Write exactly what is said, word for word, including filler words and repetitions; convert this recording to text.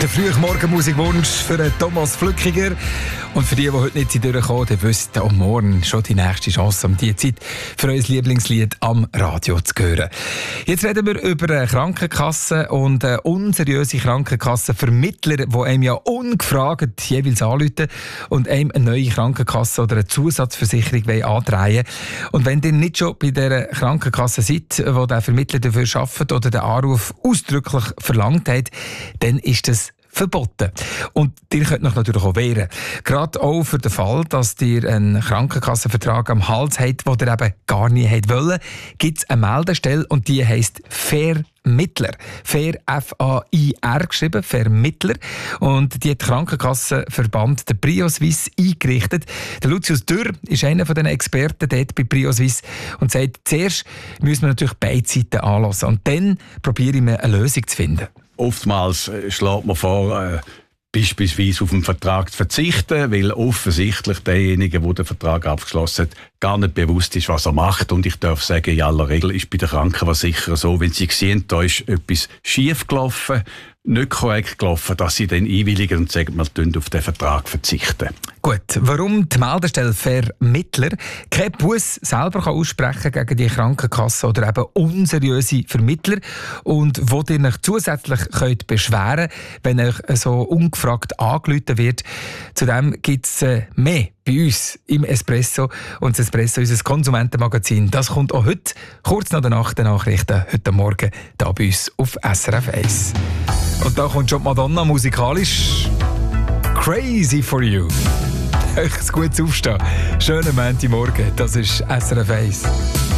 Der Frühmorgenmusikwunsch für den Thomas Flückiger. Und für die, die heute nicht durchkommen, die wissen, am Morgen schon die nächste Chance, um diese Zeit für unser Lieblingslied am Radio zu hören. Jetzt reden wir über Krankenkassen und äh, unseriöse Krankenkassenvermittler, die einem ja ungefragt jeweils anrufen und einem eine neue Krankenkasse oder eine Zusatzversicherung andrehen. Und wenn ihr nicht schon bei der Krankenkasse seid, wo der Vermittler dafür arbeitet oder den Anruf ausdrücklich verlangt hat, dann ist das verboten. Und ihr könnt euch natürlich auch wehren. Gerade auch für den Fall, dass ihr einen Krankenkassenvertrag am Hals habt, den ihr eben gar nie habt wollen, gibt es eine Meldestelle und die heisst Vermittler. Fair, F A I R geschrieben, Vermittler. Und die hat der Krankenkassenverband, der Prioswiss, eingerichtet. Der Lucius Dürr ist einer von den Experten dort bei Prioswiss und sagt, zuerst müssen wir natürlich beide Seiten anhören und dann probieren wir eine Lösung zu finden. Oftmals schlägt man vor, äh, beispielsweise auf den Vertrag zu verzichten, weil offensichtlich derjenige, der den Vertrag abgeschlossen hat, gar nicht bewusst ist, was er macht. Und ich darf sagen, in aller Regel ist bei der Krankenversicherung so, wenn Sie sehen, da ist etwas schief gelaufen, nicht korrekt gelaufen, dass Sie dann einwilligen und sagen, wir verzichten auf den Vertrag verzichten. Gut, warum die Meldestelle Vermittler keinen Buss selber aussprechen kann gegen die Krankenkasse oder eben unseriöse Vermittler und wo ihr euch zusätzlich könnt beschweren könnt, wenn euch so ungefragt angerufen wird. Zudem gibt es äh, mehr bei uns im Espresso. Und das Espresso, unser Konsumentenmagazin, das kommt auch heute, kurz nach der Nacht der Nachrichten, heute Morgen, hier bei uns auf S R F eins. Und da kommt schon Madonna musikalisch. Crazy for you. Echt ein gutes Aufstehen. Schönen Montagmorgen, das ist S R F eins.